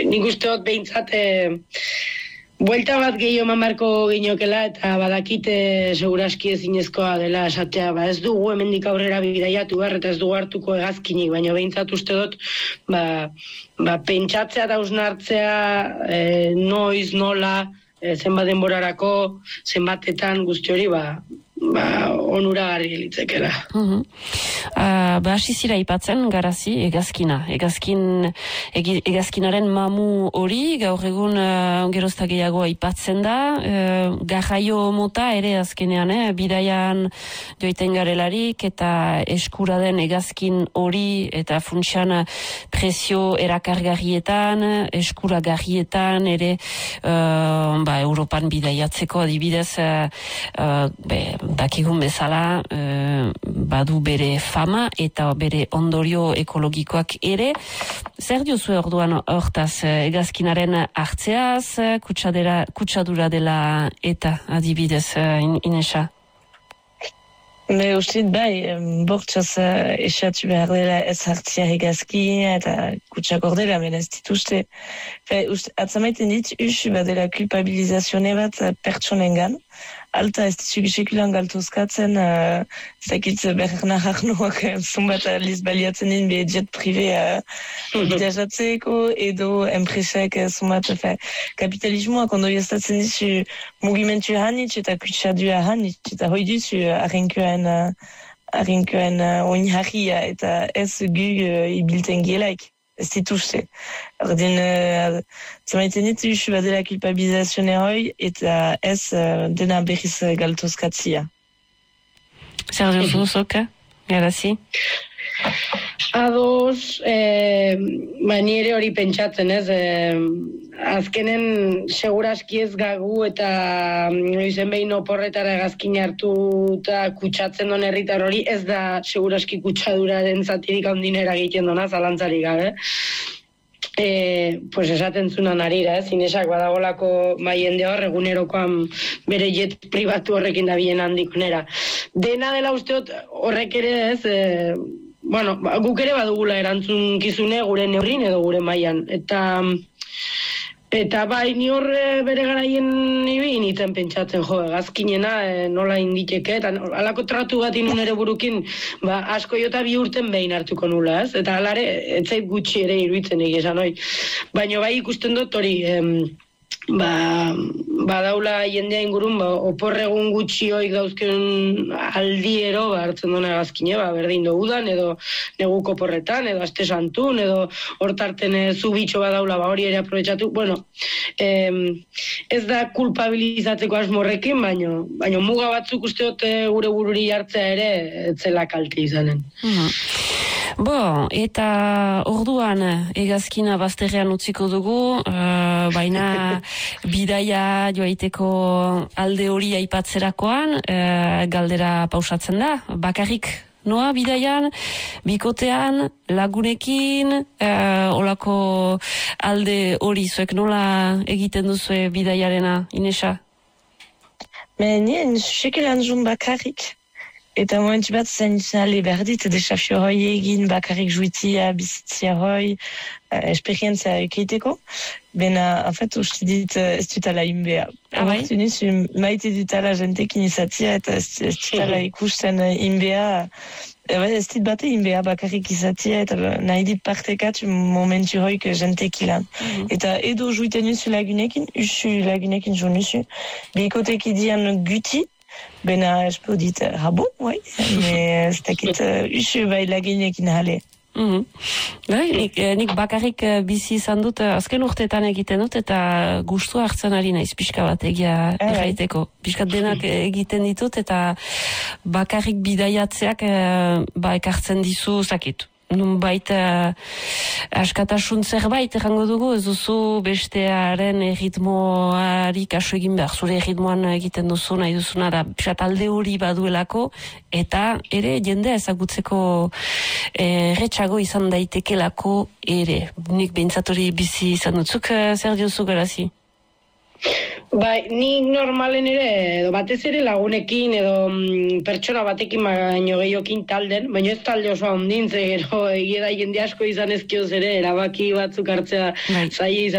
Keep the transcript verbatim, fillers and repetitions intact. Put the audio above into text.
nik uste dut behintzat buelta bat gehiago mamarko ginokela eta badakite seguraski ezinezkoa dela esatea, ba ez dugu hemendik aurrera bidaiatu behar eta ez dugu hartuko hegazkinik, baina behintzat uste dut ba, ba pentsatzea eta hausnartzea e, noiz, nola, e, zenbat denborarako, zenbatetan guzti hori ba, ba onuragarri litzekela. Uh-huh. Uh, ba, hasi zira ipatzen, garazi, egazkina. Egazkin, egi, egazkinaren mamu hori, gaur egun uh, gerozta gehiago aipatzen da, uh, garraio mota ere azkenean, eh? Bidaian joiten garelarik, eta eskura den egazkin hori, eta funtsan presio erakargarrietan, eskuragarrietan, ere uh, ba, Europan bidaiatzeko adibidez, uh, uh, be, dakigun bezala, uh, badu bere fama eta bere ondorio ekologikoak ere. Zer diozu orduan hortaz egazkinaren hartzeaz, kutsadera, kutsadura dela eta adibidez, Inesa? Me ustit bai, bortxaz esatu behar dela ez hartzia egazki eta kutsak ordela, men ez dituzte. Atzamaiten dit, us badela kulpabilizazione bat pertsonengan. Alta ez ditzuk sekulan galtuzkatzen, uh, zakit behar naharnoak zumbat aliz baliatzen din be jet privé uh, bidajatzeko edo enpresak zumbat kapitalismoak ondo jaztatzen dizu mugimentu hanitz eta kutsadua hanitz eta hoi duzu arrenkoen arrenkoen uh, oinharria eta ez gu uh, ibilten gielaik. Ez dituzte. Ordin, uh, zamaiten ditu usu badela kulpabilizazione hoi, eta ez uh, dena berriz galtozkatzia. Zer duzu, zoka? Garazi? Ados, eh, ba, ni ere hori pentsatzen, ez? Eh, azkenen seguraski ez gagu eta izen behin oporretara egazkin hartu eta kutsatzen don herritar hori, ez da seguraski kutsaduraren zatirik handinera egiten dona, zalantzarik gabe. E, pues esaten zunan arira, ez? Inesak badagolako bai jende hor, egunerokoan bere jet pribatu horrekin da bien handikonera. Dena dela usteot horrek ere, ez? E, bueno, guk ere badugula erantzun kizune gure neurrin edo gure mailan. Eta eta bai, ni horre bere garaien nibi nintzen pentsatzen, jo, egazkinena e, nola inditeke, eta alako tratu bat inun ere burukin, ba, asko jota bi urten behin hartuko nula, ez? Eta alare, etzait gutxi ere iruditzen esan hoi. Baina bai ikusten dut hori, em, ba, badaula jendea ingurun, ba, oporregun gutxi hoik dauzken aldiero, ba, hartzen duen egazkine, ba, berdin do udan, edo neguko porretan, edo aste santun, edo hortarten zu bitxo badaula, ba, hori ere aprobetsatu. Bueno, em, ez da kulpabilizatzeko asmorrekin, baino, baino muga batzuk uste dut gure bururi hartzea ere, etzela kalte izanen. Mm-hmm. Bo, eta orduan egazkina bazterrean utziko dugu, uh, baina bidaia joaiteko alde hori aipatzerakoan, uh, galdera pausatzen da, bakarrik noa bidaian, bikotean, lagunekin, uh, olako alde hori zuek nola egiten duzue bidaiarena, Inesa? Nien, sekelan zun bakarrik. Eta moment bat zainale berdit, desafio hoi egin, bakarrik juitia, bizitzia hoi, uh, esperientzia ekeiteko. Bena, en fait, uste dit, ez dutala inbea. Ah, bai? Tuniz, maite dutala jentekin izatia, eta ez dutala ikusten inbea. Ez dit bate inbea bakarrik izatia, eta nahi dit partekat momentu hoik jentekilan. Mm-hmm. Eta edo juiten usu lagunekin, usu lagunekin jo nusu. Bikotek idian guti, bena espo dit, ah bon, ouais, mais ez dakit usu bai lagunekin hale. Mm-hmm. Bai, nik, nik bakarrik bizi izan dut, azken urteetan egiten dut, eta gustu hartzen ari naiz pixka bat egia erraiteko. Piskat denak egiten ditut, eta bakarrik bidaiatzeak ba ekartzen dizu zakit. Nunbait uh, askatasun zerbait errango dugu, ez duzu bestearen erritmoari kasu egin behar, zure erritmoan egiten duzu nahi duzuna da talde hori baduelako, eta ere jendea ezagutzeko erretxago izan daitekelako ere. Nik behintzat hori bizi izan dutzuk, zer diozu Garazi? Bai, nik normalen ere, edo batez ere lagunekin, edo mm, pertsona batekin baino gehiokin talden, baina ez talde oso ondin, ze gero egia da jende asko izan ezkioz ere, erabaki batzuk hartzea zaila izan